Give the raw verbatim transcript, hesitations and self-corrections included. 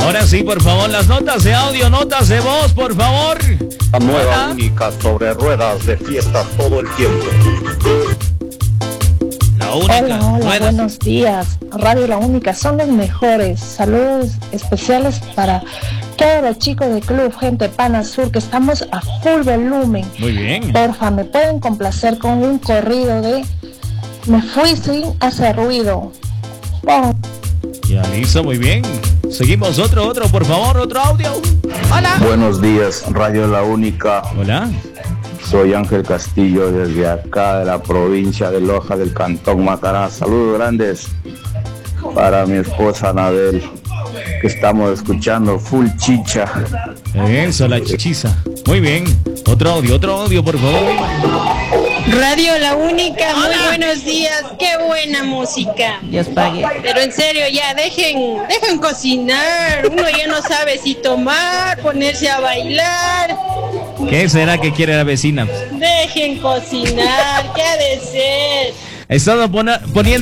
Ahora sí, por favor, las notas de audio, notas de voz, por favor. La nueva única sobre ruedas de fiesta todo el tiempo. La única. Hola, hola, ruedas. buenos días. Radio La Única, son los mejores. Saludos especiales para todos los chicos del club Gente Pana Sur, que estamos a full volumen. Muy bien. Porfa, ¿me pueden complacer con un corrido de Me fui sin hacer ruido? Oh. Ya listo, muy bien. Seguimos otro, otro, por favor, otro audio. Hola. Buenos días, Radio La Única. Hola. Soy Ángel Castillo desde acá de la provincia de Loja del Cantón Macará. Saludos grandes para mi esposa Anabel, que estamos escuchando full chicha. Eso, la chichiza. Muy bien. Otro audio, otro audio, por favor. Radio La Única, muy buenos días, qué buena música. Dios pague. Pero en serio, ya dejen, dejen cocinar, uno ya no sabe si tomar, ponerse a bailar. ¿Qué será que quiere la vecina? Dejen cocinar, ¿qué ha de ser? He estado poniendo